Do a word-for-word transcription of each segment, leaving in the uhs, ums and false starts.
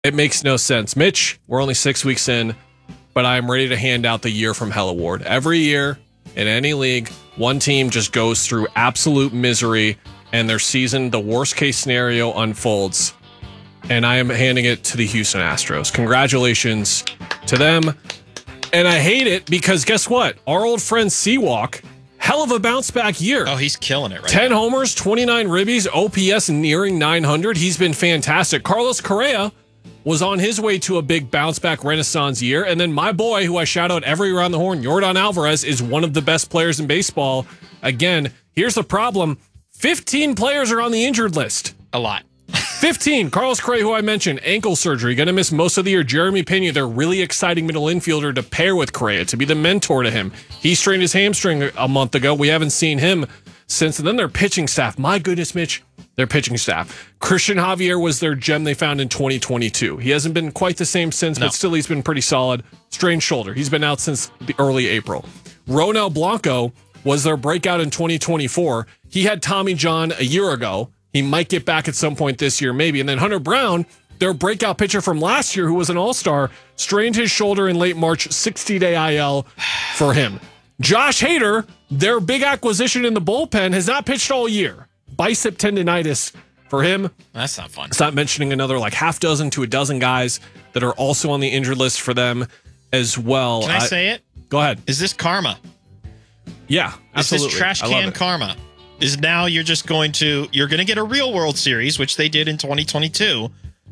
It makes no sense. Mitch, we're only six weeks in, but I'm ready to hand out the Year from Hell award. Every year in any league, one team just goes through absolute misery and their season, the worst case scenario unfolds. And I am handing it to the Houston Astros. Congratulations to them. And I hate it because guess what? Our old friend Seawalk, hell of a bounce back year. Oh, he's killing it right ten now. homers, twenty-nine ribbies, O P S nearing nine hundred. He's been fantastic. Carlos Correa was on his way to a big bounce back renaissance year. And then my boy, who I shout out every around the horn, Yordan Alvarez, is one of the best players in baseball. Again, here's the problem. fifteen players are on the injured list. A lot. fifteen. Carlos Correa, who I mentioned, ankle surgery, going to miss most of the year. Jeremy Pena, their really exciting middle infielder to pair with Correa, to be the mentor to him. He strained his hamstring a month ago. We haven't seen him since. And then their pitching staff. My goodness, Mitch, their pitching staff. Christian Javier was their gem they found in twenty twenty-two. He hasn't been quite the same since, no. but still he's been pretty solid. Strained shoulder. He's been out since the early April. Ronel Blanco was their breakout in twenty twenty-four. He had Tommy John a year ago. He might get back at some point this year, maybe. And then Hunter Brown, their breakout pitcher from last year, who was an all-star, strained his shoulder in late March, sixty-day I L for him. Josh Hader, their big acquisition in the bullpen, has not pitched all year. Bicep tendonitis for him. That's not fun. It's not mentioning another like half dozen to a dozen guys that are also on the injured list for them as well. Can I, I say it? Go ahead. Is this karma? Yeah, absolutely. Is this trash can karma? Is now you're just going to, you're going to get a real World Series, which they did in twenty twenty-two.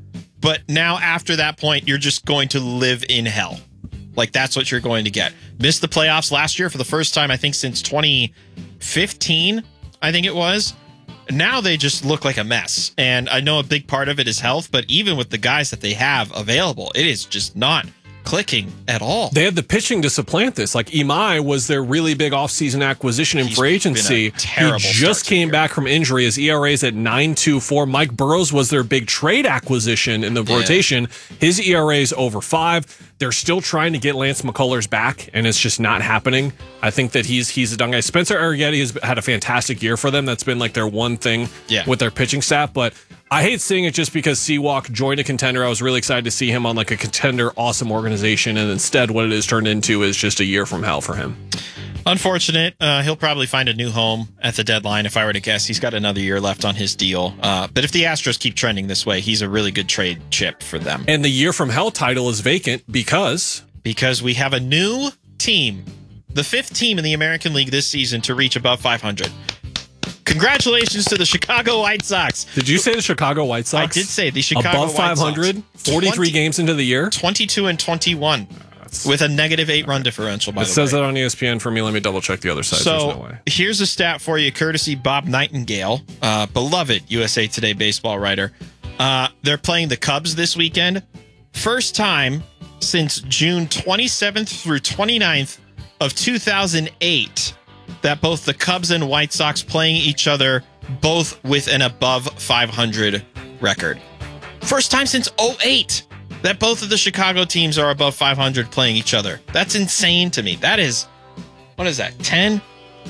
But now after that point, you're just going to live in hell. Like that's what you're going to get. Missed the playoffs last year for the first time, I think, since twenty fifteen, I think it was. Now they just look like a mess. And I know a big part of it is health, but even with the guys that they have available, it is just not clicking at all. They had the pitching to supplant this. Like Imai was their really big offseason acquisition in He's free agency. He just came back from injury. His E R A is at nine point two four. Mike Burrows was their big trade acquisition in the yeah. rotation. His E R A is over five. They're still trying to get Lance McCullers back, and it's just not happening. I think that he's he's a done guy. Spencer Arrighetti has had a fantastic year for them. That's been like their one thing yeah. with their pitching staff, but I hate seeing it just because Seawalk joined a contender. I was really excited to see him on like a contender, awesome organization, and instead what it has turned into is just a year from hell for him. Unfortunate. Uh, he'll probably find a new home at the deadline, if I were to guess. He's got another year left on his deal. Uh, but if the Astros keep trending this way, he's a really good trade chip for them. And the year from hell title is vacant because... Because we have a new team, the fifth team in the American League this season to reach above five hundred. Congratulations to the Chicago White Sox. Did you say the Chicago White Sox? I did say the Chicago above White five hundred, Sox. forty-three twenty, games into the year. twenty-two and twenty-one with a negative eight run differential, by it the way. It says that on E S P N for me. Let me double check the other side. So There's no way. Here's a stat for you, courtesy Bob Nightingale, uh, beloved U S A Today baseball writer. Uh, they're playing the Cubs this weekend. First time since June twenty-seventh through twenty-ninth of two thousand eight that both the Cubs and White Sox playing each other both with an above five hundred record. First time since oh eight that both of the Chicago teams are above five hundred playing each other. That's insane to me. That is, what is that, ten,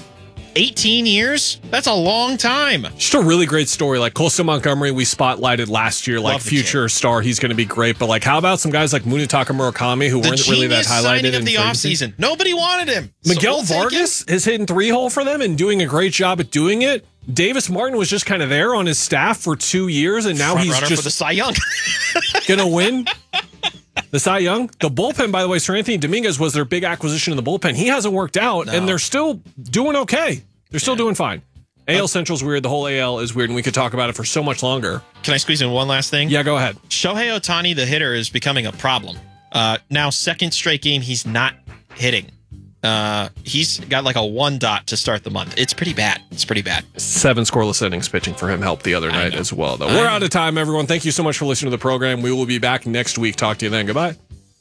eighteen years? That's a long time. Just a really great story. Like Colson Montgomery, we spotlighted last year, like future kid. star. He's going to be great. But like, how about some guys like Munetaka Murakami who the weren't really that highlighted of in the offseason? Nobody wanted him. Miguel so we'll Vargas is hitting three hole for them and doing a great job at doing it. Davis Martin was just kind of there on his staff for two years, and now Front he's runner just for the Cy Young. gonna win the Cy Young. The bullpen, by the way, Sir Anthony Dominguez was their big acquisition in the bullpen. He hasn't worked out, no. and they're still doing okay. They're still yeah. doing fine. A L Central's weird. The whole A L is weird, and we could talk about it for so much longer. Can I squeeze in one last thing? Yeah, go ahead. Shohei Ohtani, the hitter, is becoming a problem. Uh, now, second straight game, he's not hitting. Uh, he's got like a one dot to start the month. It's pretty bad. It's pretty bad. Seven scoreless innings pitching for him helped the other night as well, though. We're out of time, everyone. Thank you so much for listening to the program. We will be back next week. Talk to you then. Goodbye.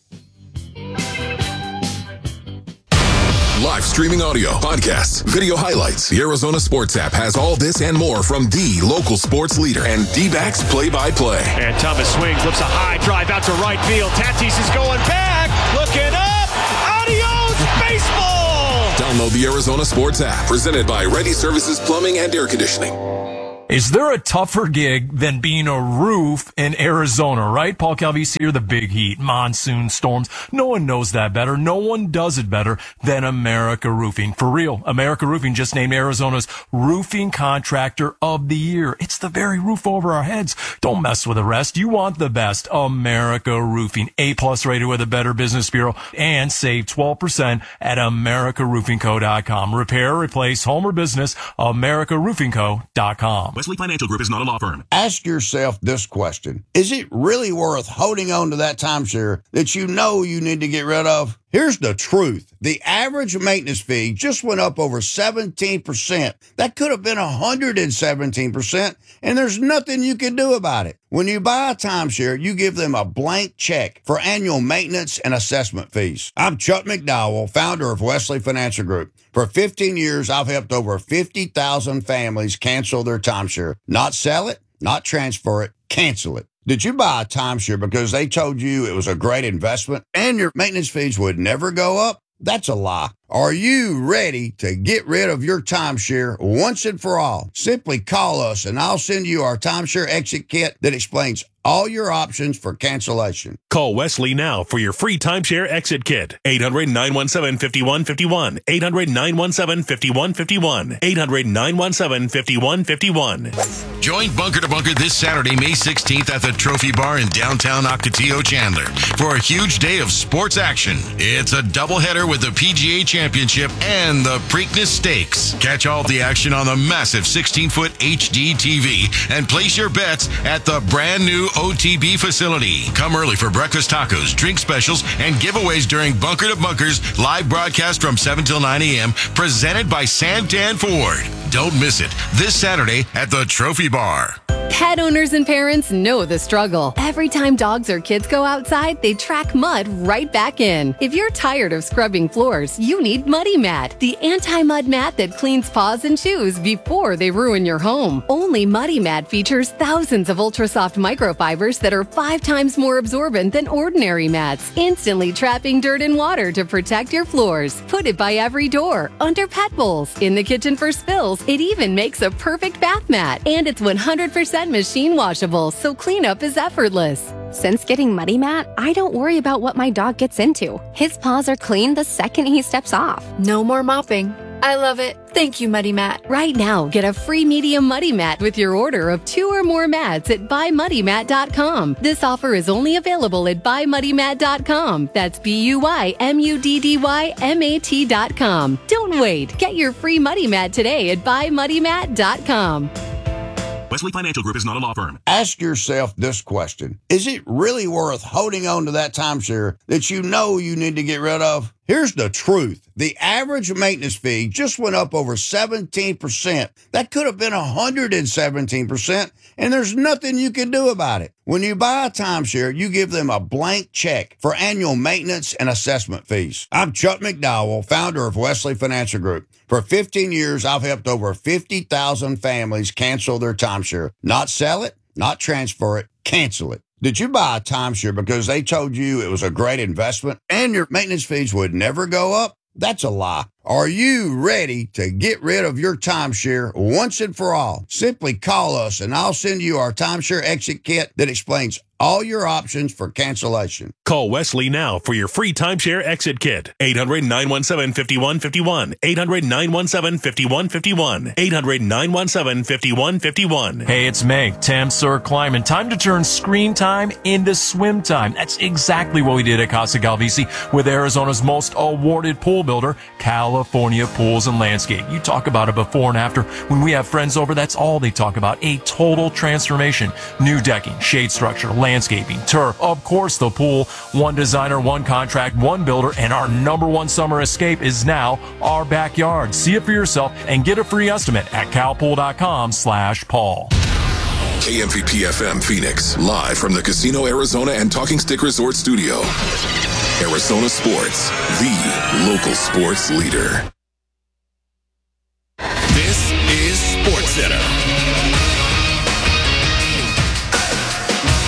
Live streaming audio, podcasts, video highlights. The Arizona Sports app has all this and more from the local sports leader and D-backs play-by-play. And Thomas swings, looks a high drive out to right field. Tatis is going back, looking up. Adios, baseball! Download the Arizona Sports app, presented by Ready Services Plumbing and Air Conditioning. Is there a tougher gig than being a roof in Arizona, right? Paul Calvisi here, the big heat, monsoon storms. No one knows that better. No one does it better than America Roofing. For real, America Roofing just named Arizona's Roofing Contractor of the Year. It's the very roof over our heads. Don't mess with the rest. You want the best. America Roofing, A-plus rated with a Better Business Bureau, and save twelve percent at america roofing co dot com. Repair, replace, home or business, america roofing co dot com. Wesley Financial Group is not a law firm. Ask yourself this question. Is it really worth holding on to that timeshare that you know you need to get rid of? Here's the truth. The average maintenance fee just went up over seventeen percent. That could have been one hundred seventeen percent, and there's nothing you can do about it. When you buy a timeshare, you give them a blank check for annual maintenance and assessment fees. I'm Chuck McDowell, founder of Wesley Financial Group. For fifteen years, I've helped over fifty thousand families cancel their timeshare. Not sell it, not transfer it, cancel it. Did you buy a timeshare because they told you it was a great investment and your maintenance fees would never go up? That's a lie. Are you ready to get rid of your timeshare once and for all? Simply call us and I'll send you our timeshare exit kit that explains all your options for cancellation. Call Wesley now for your free timeshare exit kit. eight hundred, nine one seven, five one five one. eight hundred, nine one seven, five one five one. eight hundred, nine one seven, five one five one. Join Bunker to Bunker this Saturday, May sixteenth at the Trophy Bar in downtown Ocotillo, Chandler for a huge day of sports action. It's a doubleheader with the P G A Championship and the Preakness Stakes. Catch all the action on the massive sixteen-foot H D T V and place your bets at the brand new O T B facility. Come early for breakfast tacos, drink specials, and giveaways during Bunker to Bunker's live broadcast from seven till nine a.m. presented by Santan Ford. Don't miss it this Saturday at the Trophy Bar. Pet owners and parents know the struggle. Every time dogs or kids go outside, they track mud right back in. If you're tired of scrubbing floors, you need Muddy Mat, the anti-mud mat that cleans paws and shoes before they ruin your home. Only Muddy Mat features thousands of ultra-soft microfibers that are five times more absorbent than ordinary mats, instantly trapping dirt and water to protect your floors. Put it by every door, under pet bowls, in the kitchen for spills. It even makes a perfect bath mat, and it's one hundred percent machine washable, so cleanup is effortless. Since getting Muddy Mat, I don't worry about what my dog gets into. His paws are clean the second he steps off. No more mopping. I love it. Thank you, Muddy Mat. Right now, get a free medium Muddy Mat with your order of two or more mats at buy muddy mat dot com. This offer is only available at buy muddy mat dot com. That's B U Y M U D D Y M A T dot com. Don't wait. Get your free Muddy Mat today at buy muddy mat dot com. Wesley Financial Group is not a law firm. Ask yourself this question. Is it really worth holding on to that timeshare that you know you need to get rid of? Here's the truth. The average maintenance fee just went up over seventeen percent. That could have been one hundred seventeen percent, and there's nothing you can do about it. When you buy a timeshare, you give them a blank check for annual maintenance and assessment fees. I'm Chuck McDowell, founder of Wesley Financial Group. For fifteen years, I've helped over fifty thousand families cancel their timeshare. Not sell it, not transfer it, cancel it. Did you buy a timeshare because they told you it was a great investment and your maintenance fees would never go up? That's a lie. Are you ready to get rid of your timeshare once and for all? Simply call us and I'll send you our timeshare exit kit that explains all your options for cancellation. Call Wesley now for your free timeshare exit kit. eight hundred, nine one seven, five one five one. eight hundred, nine one seven, five one five one. eight hundred, nine one seven, five one five one. Hey, it's Meg, Tim, Sir Kleiman. Time to turn screen time into swim time. That's exactly what we did at Casa Galvisi with Arizona's most awarded pool builder, California Pools and Landscape. You talk about a before and after. When we have friends over, that's all they talk about. A total transformation. New decking, shade structure, landscaping, turf, of course the pool. One designer, one contract, one builder, and our number one summer escape is now our backyard. See it for yourself and get a free estimate at calpool.com slash Paul. K M V P F M Phoenix, live from the Casino Arizona and Talking Stick Resort Studio. Arizona Sports, the local sports leader. This is SportsCenter.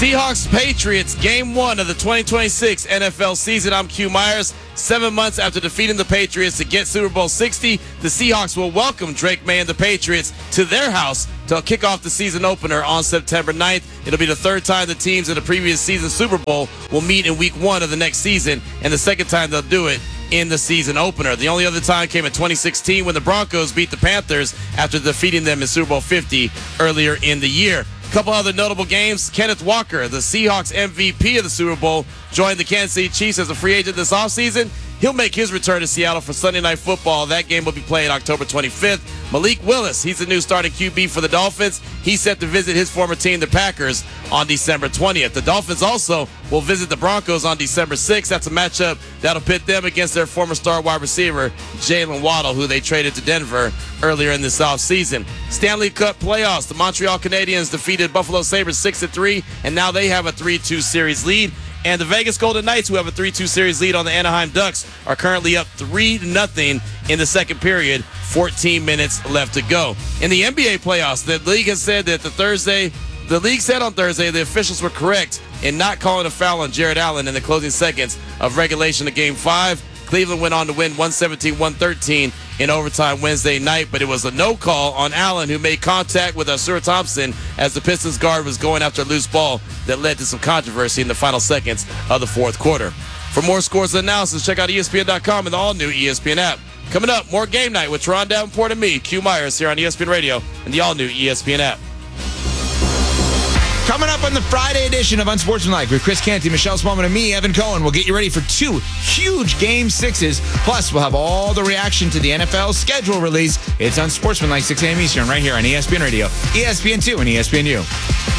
Seahawks Patriots, game one of the twenty twenty-six N F L season. I'm Q Myers. Seven months after defeating the Patriots to get Super Bowl sixty, the Seahawks will welcome Drake May and the Patriots to their house to kick off the season opener on September ninth. It'll be the third time the teams in the previous season Super Bowl will meet in week one of the next season, and the second time they'll do it in the season opener. The only other time came in twenty sixteen when the Broncos beat the Panthers after defeating them in Super Bowl fifty earlier in the year. A couple other notable games. Kenneth Walker, the Seahawks M V P of the Super Bowl, joined the Kansas City Chiefs as a free agent this offseason. He'll make his return to Seattle for Sunday Night Football. That game will be played October twenty-fifth. Malik Willis, he's the new starting Q B for the Dolphins. He's set to visit his former team, the Packers, on December twentieth. The Dolphins also will visit the Broncos on December sixth. That's a matchup that'll pit them against their former star wide receiver, Jalen Waddle, who they traded to Denver earlier in this offseason. Stanley Cup playoffs. The Montreal Canadiens defeated Buffalo Sabres six to three, and now they have a three two series lead. And the Vegas Golden Knights, who have a three two series lead on the Anaheim Ducks, are currently up three to nothing in the second period. fourteen minutes left to go. In the N B A playoffs, the league has said that the Thursday, the league said on Thursday the officials were correct in not calling a foul on Jared Allen in the closing seconds of regulation of Game five. Cleveland went on to win one seventeen one thirteen in overtime Wednesday night, but it was a no call on Allen, who made contact with Ausar Thompson as the Pistons guard was going after a loose ball that led to some controversy in the final seconds of the fourth quarter. For more scores and analysis, check out E S P N dot com and the all-new E S P N app. Coming up, more Game Night with Teron Davenport and me, Q Myers, here on E S P N Radio and the all-new E S P N app. Coming up on the Friday edition of Unsportsmanlike with Chris Canty, Michelle Smallman, and me, Evan Cohen. We'll get you ready for two huge Game sixes. Plus, we'll have all the reaction to the N F L schedule release. It's Unsportsmanlike, six a.m. Eastern, right here on E S P N Radio, E S P N two, and E S P N U.